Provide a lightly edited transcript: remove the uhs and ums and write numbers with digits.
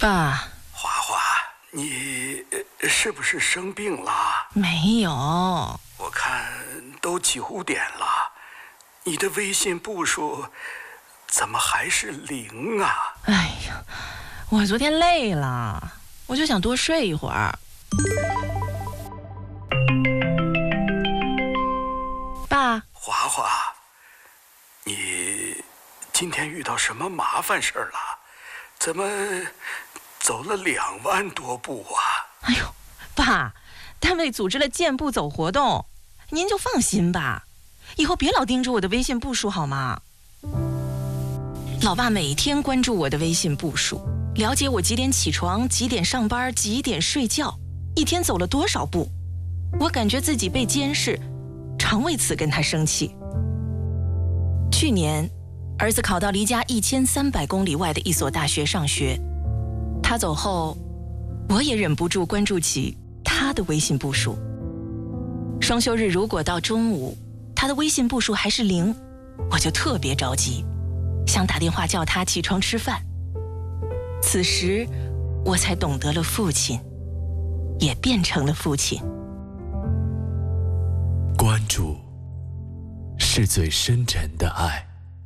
爸， 华华，你是不是生病了？ 没有。 我看都9点了，你的微信步数怎么还是0啊？ 哎呀，我昨天累了，我就想多睡一会儿。爸， 华华，你今天遇到什么麻烦事儿了？怎么走了2万多步啊？ 哎呦，爸，单位组织了健步走活动，您就放心吧，以后别老盯着我的微信步数好吗？老爸每天关注我的微信步数，了解我几点起床、几点上班、几点睡觉，一天走了多少步。我感觉自己被监视，常为此跟他生气。去年，儿子考到离家1300公里外的一所大学上学，他走后，我也忍不住关注起他的微信步数。双休日如果到中午，他的微信步数还是0，我就特别着急，想打电话叫他起床吃饭。此时，我才懂得了父亲，也变成了父亲。 关注是最深沉的爱。